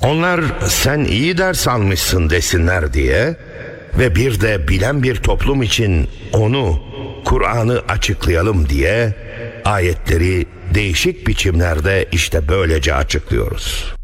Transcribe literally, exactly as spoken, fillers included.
Onlar sen iyi ders almışsın desinler diye ve bir de bilen bir toplum için onu, Kur'an'ı açıklayalım diye ayetleri değişik biçimlerde işte böylece açıklıyoruz.